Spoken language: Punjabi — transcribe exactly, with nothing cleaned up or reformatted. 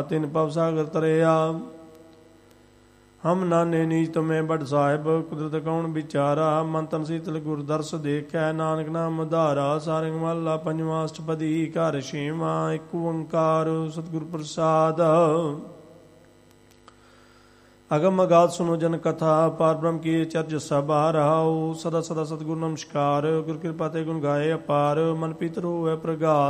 ਤਿਨ ਭਵ ਸਾਗਰ ਤਰਿਆ। ਹਮ ਨਾਨੇ ਨੀਚ ਤੁਮੇ ਬੜ ਸਾਹਿਬ, ਕੁਦਰਤ ਕੌਣ ਵਿਚਾਰਾ। ਮਨ ਤਨ ਸੀਤਲ ਗੁਰ ਦਰਸ ਦੇਖੈ, ਨਾਨਕ ਨਾਮ ਉਧਾਰਾ। ਸਾਰੰਗ ਮਹਲਾ ਪੰਜਵਾਂ ਅਸ਼ਟਪਦੀ, ਘਰ ਛੇਵਾਂ। ਇੱਕ ਓੰਕਾਰ ਸਤਿਗੁਰ ਪ੍ਰਸਾਦ। ਅਗਮ ਅਗਾਧ ਸੁਨੋ ਜਨ ਕਥਾ, ਪਾਰ ਬ੍ਰਹਮ ਕੀ ਚਰਜ ਸਭਾ ਰਹਾਉ। ਸਦਾ ਸਦਾ ਸਤਿਗੁਰ ਨਮਸਕਾਰ, ਗੁਰ ਕਿਰਪਾ ਤੇ ਗੁਣ ਗਾਏ ਅਪਾਰ। ਮਨ ਪੀਤਰ ਹੋਵੈ ਪ੍ਰਗਾਸ,